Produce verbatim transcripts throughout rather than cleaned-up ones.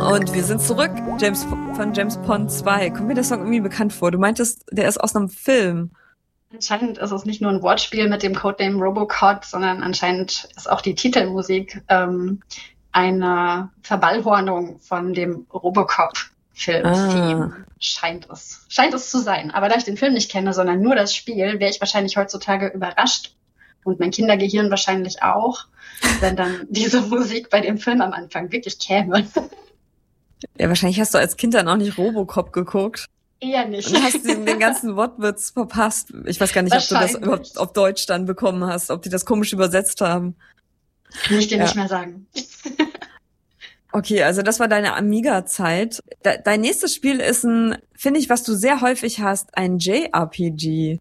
Und wir sind zurück, James von James Pond zwei. Kommt mir der Song irgendwie bekannt vor? Du meintest, der ist aus einem Film. Anscheinend ist es nicht nur ein Wortspiel mit dem Codename Robocop, sondern anscheinend ist auch die Titelmusik ähm, eine Verballhornung von dem Robocop-Film-Theme. Ah. Scheint es. Scheint es zu sein. Aber da ich den Film nicht kenne, sondern nur das Spiel, wäre ich wahrscheinlich heutzutage überrascht und mein Kindergehirn wahrscheinlich auch, wenn dann diese Musik bei dem Film am Anfang wirklich käme. Ja, wahrscheinlich hast du als Kind dann auch nicht Robocop geguckt. Eher nicht. Und hast den, den ganzen Wortwitz verpasst. Ich weiß gar nicht, ob du das überhaupt auf Deutsch dann bekommen hast, ob die das komisch übersetzt haben. Kann ich dir ja. nicht mehr sagen. Okay, also das war deine Amiga-Zeit. De- dein nächstes Spiel ist ein, finde ich, was du sehr häufig hast, ein J R P G.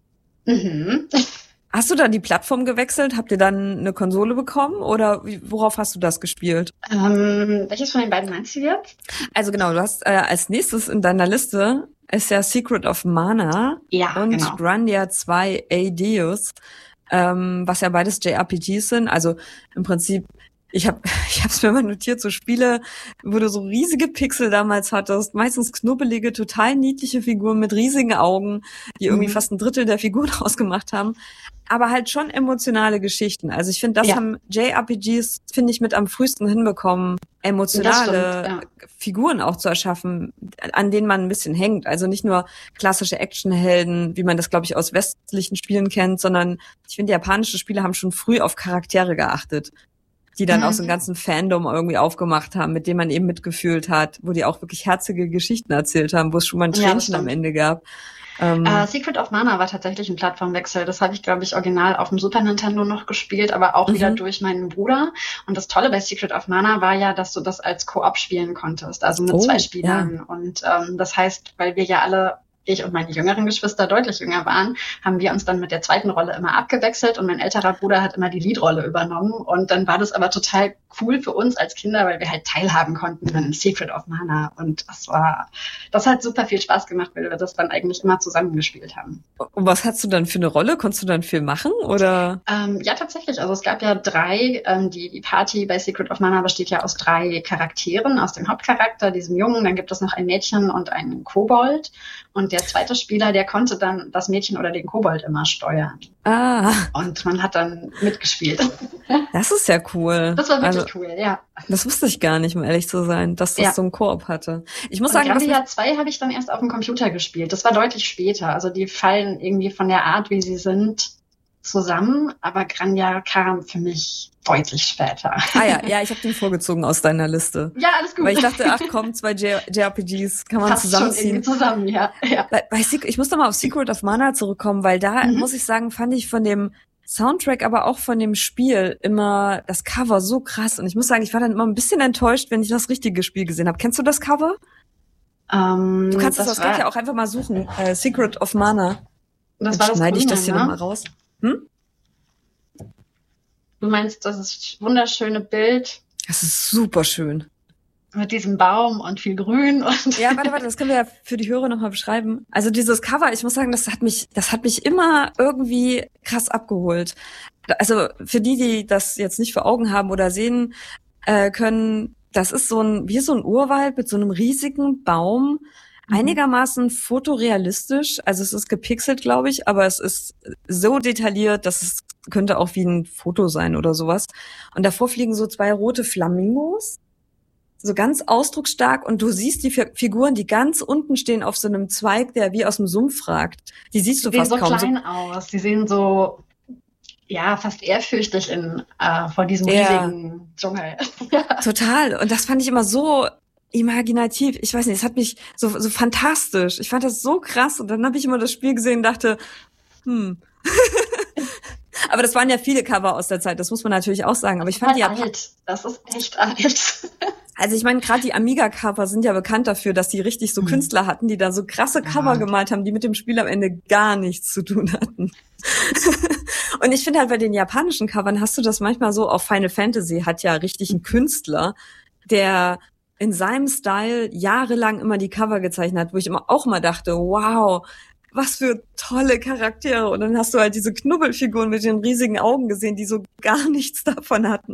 Mhm. Hast du dann die Plattform gewechselt? Habt ihr dann eine Konsole bekommen oder worauf hast du das gespielt? Ähm, welches von den beiden meinst du jetzt? Also genau, du hast äh, als nächstes in deiner Liste ist ja Secret of Mana ja, und genau. Grandia zwei Adeus, ähm, was ja beides J R P Gs sind. Also im Prinzip, ich habe ich hab's mir mal notiert, so Spiele, wo du so riesige Pixel damals hattest, meistens knubbelige, total niedliche Figuren mit riesigen Augen, die irgendwie mhm. fast ein Drittel der Figuren ausgemacht haben. Aber halt schon emotionale Geschichten. Also ich finde, das ja. haben J R P Gs, finde ich, mit am frühesten hinbekommen, emotionale stimmt, ja. Figuren auch zu erschaffen, an denen man ein bisschen hängt. Also nicht nur klassische Actionhelden, wie man das, glaube ich, aus westlichen Spielen kennt, sondern ich finde, japanische Spiele haben schon früh auf Charaktere geachtet, die dann mhm. auch so einen ganzen Fandom irgendwie aufgemacht haben, mit dem man eben mitgefühlt hat, wo die auch wirklich herzige Geschichten erzählt haben, wo es schon mal ein Tränchen ja, am Ende gab. Ähm, uh, Secret of Mana war tatsächlich ein Plattformwechsel. Das habe ich, glaube ich, original auf dem Super Nintendo noch gespielt, aber auch mhm. wieder durch meinen Bruder. Und das Tolle bei Secret of Mana war ja, dass du das als Koop spielen konntest, also mit oh, zwei Spielern. Ja. Und ähm, das heißt, weil wir ja alle, ich und meine jüngeren Geschwister deutlich jünger waren, haben wir uns dann mit der zweiten Rolle immer abgewechselt und mein älterer Bruder hat immer die Leadrolle übernommen. Und dann war das aber total cool für uns als Kinder, weil wir halt teilhaben konnten in Secret of Mana. Und das war, das hat super viel Spaß gemacht, weil wir das dann eigentlich immer zusammengespielt haben. Und was hast du dann für eine Rolle? Konntest du dann viel machen, oder? Ähm, ja, tatsächlich. Also es gab ja drei, ähm, die, die Party bei Secret of Mana besteht ja aus drei Charakteren, aus dem Hauptcharakter, diesem Jungen, dann gibt es noch ein Mädchen und einen Kobold. Und der zweite Spieler, der konnte dann das Mädchen oder den Kobold immer steuern. Ah. Und man hat dann mitgespielt. Das ist ja cool. Das war wirklich also, cool, ja. Das wusste ich gar nicht, um ehrlich zu sein, dass das ja. so ein Koop hatte. Ich muss und sagen, Grandia zwei habe ich dann erst auf dem Computer gespielt. Das war deutlich später. Also die fallen irgendwie von der Art, wie sie sind, zusammen. Aber Grandia kam für mich deutlich später. Ah ja, ja, ich habe den vorgezogen aus deiner Liste. Ja, alles gut. Weil ich dachte, ach komm, zwei J R P Gs kann man Passt zusammenziehen. Schon zusammen, ja. ja. Bei, bei Secret, ich muss doch mal auf Secret of Mana zurückkommen, weil da, mhm. muss ich sagen, fand ich von dem Soundtrack, aber auch von dem Spiel immer das Cover so krass. Und ich muss sagen, ich war dann immer ein bisschen enttäuscht, wenn ich das richtige Spiel gesehen habe. Kennst du das Cover? Um, du kannst das das Geld ja auch einfach mal suchen. Äh, Secret of Mana. Das war das schneide ich Grüne, das hier ne? nochmal raus. Hm? Du meinst, das ist wunderschöne Bild? Das ist super schön. Mit diesem Baum und viel Grün und. Ja, warte, warte, das können wir ja für die Hörer nochmal beschreiben. Also dieses Cover, ich muss sagen, das hat mich, das hat mich immer irgendwie krass abgeholt. Also für die, die das jetzt nicht vor Augen haben oder sehen äh, können, das ist so ein, wie so ein Urwald mit so einem riesigen Baum, mhm. einigermaßen fotorealistisch. Also es ist gepixelt, glaube ich, aber es ist so detailliert, dass es könnte auch wie ein Foto sein oder sowas. Und davor fliegen so zwei rote Flamingos, so ganz ausdrucksstark. Und du siehst die F- Figuren, die ganz unten stehen auf so einem Zweig, der wie aus dem Sumpf ragt. Die siehst du die fast sehen so kaum. Klein so aus. Die sehen so, ja, fast ehrfürchtig in, äh, vor diesem ja. riesigen Dschungel. Total. Und das fand ich immer so imaginativ. Ich weiß nicht, es hat mich so, so fantastisch. Ich fand das so krass. Und dann habe ich immer das Spiel gesehen und dachte, hm. Aber das waren ja viele Cover aus der Zeit, das muss man natürlich auch sagen. Aber ich fand die ja alt. Das ist echt alt. Also ich meine, gerade die Amiga-Cover sind ja bekannt dafür, dass die richtig so mhm. Künstler hatten, die da so krasse Cover ja. gemalt haben, die mit dem Spiel am Ende gar nichts zu tun hatten. Und ich finde halt bei den japanischen Covern hast du das manchmal so, auch Final Fantasy hat ja richtig einen Künstler, der in seinem Style jahrelang immer die Cover gezeichnet hat, wo ich immer auch mal dachte, wow, was für tolle Charaktere. Und dann hast du halt diese Knubbelfiguren mit den riesigen Augen gesehen, die so gar nichts davon hatten.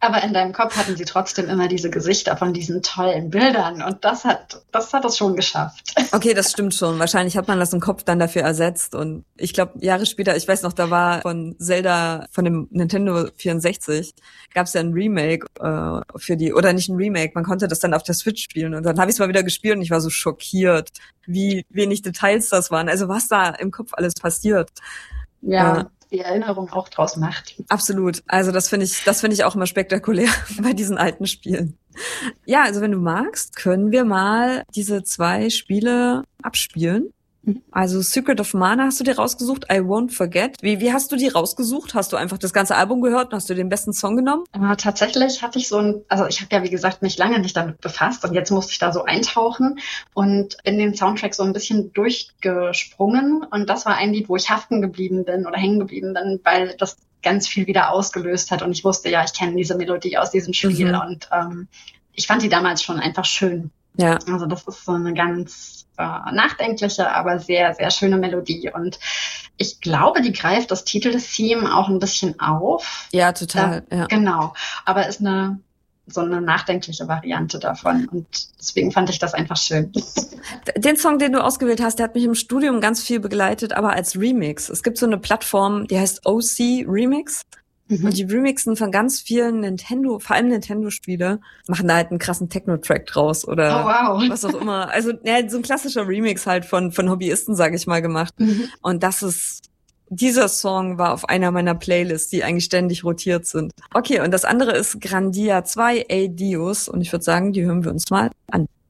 Aber in deinem Kopf hatten sie trotzdem immer diese Gesichter von diesen tollen Bildern und das hat, das hat es schon geschafft. Okay, das stimmt schon. Wahrscheinlich hat man das im Kopf dann dafür ersetzt und ich glaube, Jahre später, ich weiß noch, da war von Zelda, von dem Nintendo vierundsechzig, gab es ja ein Remake äh, für die, oder nicht ein Remake, man konnte das dann auf der Switch spielen und dann habe ich es mal wieder gespielt und ich war so schockiert, wie wenig Details das waren. Also was da im Kopf alles passiert. Ja. Äh, die Erinnerung auch draus macht. Absolut. Also das finde ich, das finde ich auch immer spektakulär bei diesen alten Spielen. Ja, also wenn du magst, können wir mal diese zwei Spiele abspielen. Also Secret of Mana hast du dir rausgesucht, I Won't Forget. Wie, wie hast du die rausgesucht? Hast du einfach das ganze Album gehört und hast du den besten Song genommen? Äh, tatsächlich hatte ich so ein, also ich habe ja wie gesagt mich lange nicht damit befasst und jetzt musste ich da so eintauchen und in den Soundtrack so ein bisschen durchgesprungen und das war ein Lied, wo ich haften geblieben bin oder hängen geblieben bin, weil das ganz viel wieder ausgelöst hat und ich wusste, ja, ich kenne diese Melodie aus diesem Spiel mhm. und ähm, ich fand die damals schon einfach schön. Ja. Also das ist so eine ganz äh, nachdenkliche, aber sehr, sehr schöne Melodie. Und ich glaube, die greift das Titel-Theme auch ein bisschen auf. Ja, total. Da, ja. Genau. Aber ist eine so eine nachdenkliche Variante davon. Und deswegen fand ich das einfach schön. Den Song, den du ausgewählt hast, der hat mich im Studium ganz viel begleitet, aber als Remix. Es gibt so eine Plattform, die heißt O C Remix. Mhm. Und die remixen von ganz vielen Nintendo, vor allem Nintendo-Spiele, machen da halt einen krassen Techno-Track draus oder oh, wow. was auch immer. Also ja, so ein klassischer Remix halt von von Hobbyisten, sage ich mal, gemacht. Mhm. Und das ist, dieser Song war auf einer meiner Playlists, die eigentlich ständig rotiert sind. Okay, und das andere ist Grandia zwei, Adios. Und ich würde sagen, die hören wir uns mal an.